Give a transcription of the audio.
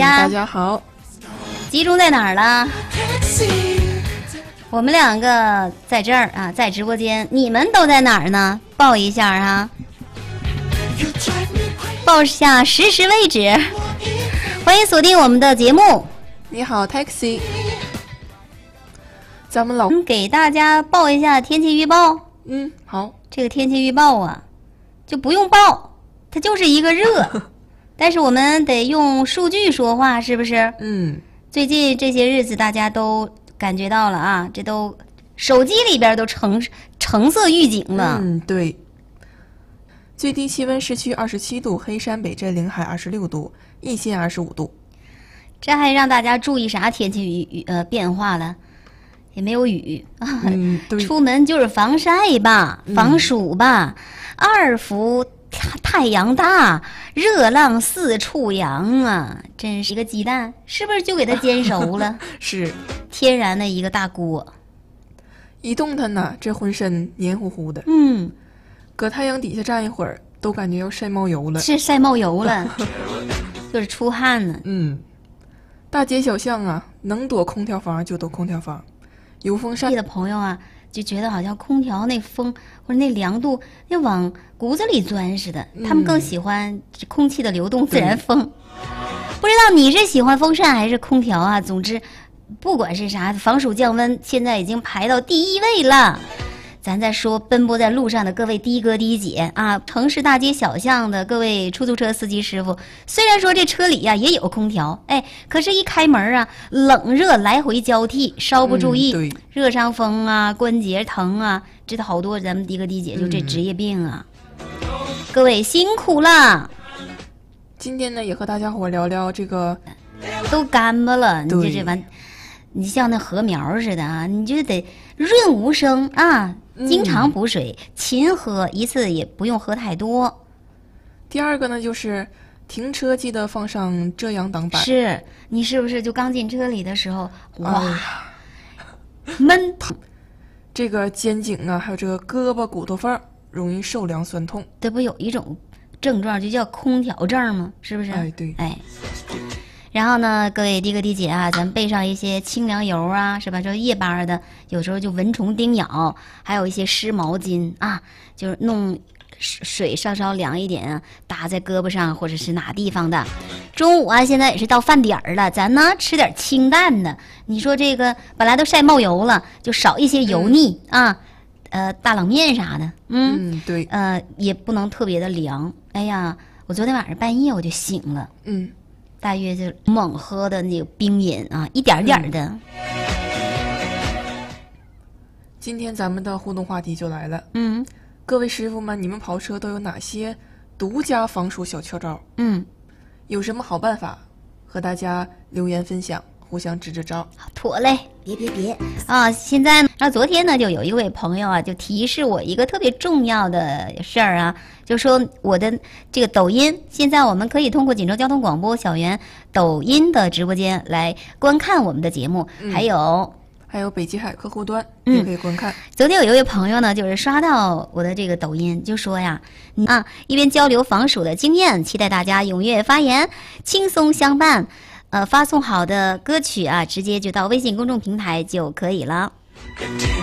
大家好。 集中在哪儿了？我们两个在这儿啊，在直播间。你们都在哪儿呢？报一下啊，报下实时位置。欢迎锁定我们的节目。 你好 ，Taxi。咱们给大家报一下天气预报。 好。 这个天气预报啊，就不用报，它就是一个热。但是我们得用数据说话，是不是？最近这些日子大家都感觉到了啊，这都手机里边都橙色预警了。 对。最低气温市区27度，黑山北镇临海26度，易县25度。 这还让大家注意啥天气变化了？也没有雨啊，出门就是防晒吧，防暑吧。2伏太阳大，热浪四处扬啊！真是一个鸡蛋，是不是就给它煎熟了？ 是天然的一个大锅。 一动弹呐，这浑身黏糊糊的。搁太阳底下站一会儿，都感觉要晒冒油了。 是晒冒油了，就是出汗呢。 大街小巷啊，能躲空调房就躲空调房。有风扇的朋友啊，就觉得好像空调那风或者那凉度要往骨子里钻似的。他们更喜欢空气的流动，自然风。不知道你是喜欢风扇还是空调啊？总之，不管是啥，防暑降温现在已经排到第1位了。咱再说奔波在路上的各位的哥的姐啊，城市大街小巷的各位出租车司机师傅，虽然说这车里呀也有空调，可是一开门啊，冷热来回交替，稍不注意，热伤风啊，关节疼啊，这都好多咱们的哥的姐就这职业病啊。各位辛苦了。 今天呢，也和大家伙聊聊这个， 都干巴了，你这玩，你像那禾苗似的啊，你就得润无声啊。经常补水，勤喝，一次也不用喝太多。 第二个呢，就是停车记得放上遮阳挡板。 是你是不是就刚进车里的时候，哇，闷疼， 这个肩颈啊，还有这个胳膊骨头缝容易受凉酸痛。 这不有一种症状就叫空调症吗？是不是？ 对。 然后呢，各位的哥的姐啊，咱备上一些清凉油啊，是吧？这夜班的有时候就蚊虫叮咬，还有一些湿毛巾啊，就是弄水稍稍凉一点啊，搭在胳膊上或者是哪地方的。中午啊，现在也是到饭点儿了，咱呢吃点清淡的。你说这个本来都晒冒油了，就少一些油腻啊，大冷面啥的， 对， 也不能特别的凉。哎呀，我昨天晚上半夜我就醒了，大约就猛喝的那个冰饮啊，一点点的。 今天咱们的互动话题就来了。各位师傅们，你们跑车都有哪些独家防暑小窍招？有什么好办法？和大家留言分享，互相支招。 妥嘞，别啊！现在呢，昨天呢，就有一位朋友啊，就提示我一个特别重要的事儿啊，就说我的这个抖音，现在我们可以通过锦州交通广播小园抖音的直播间来观看我们的节目， 还有北极海客户端也可以观看。 昨天有一位朋友呢，就是刷到我的这个抖音，就说呀，一边交流防暑的经验，期待大家踊跃发言，轻松相伴。发送好的歌曲啊，直接就到微信公众平台就可以了。